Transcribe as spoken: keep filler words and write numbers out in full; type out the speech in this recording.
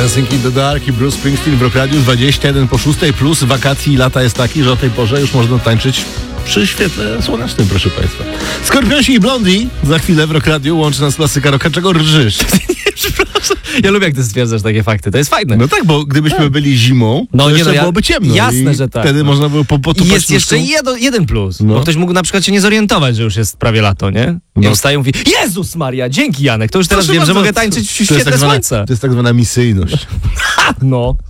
Dancing in the Dark i Bruce Springsteen w Rock Radiu dwadzieścia jeden po szóstej, plus wakacji i lata jest taki, że o tej porze już można tańczyć przy świetle słonecznym, proszę państwa. Skorpionsi i Blondie za chwilę w Rock Radiu łączy nas klasyka rocka. Czego rżysz? Nie, przepraszam. Ja lubię, jak ty stwierdzasz takie fakty. To jest fajne. No tak, bo gdybyśmy tak. byli zimą, no, to nie, jeszcze no, ja, byłoby ciemno. Jasne, i że tak. Wtedy no. można było po, potupać Jest jeszcze jedno, jeden plus, no. bo ktoś mógł na przykład się nie zorientować, że już jest prawie lato, nie? I no. wstaje i mówi, Jezus Maria, dzięki Janek, to już teraz Proszę wiem, bardzo, że mogę tańczyć w świetle tak zwana, słońca. To jest tak zwana misyjność. No.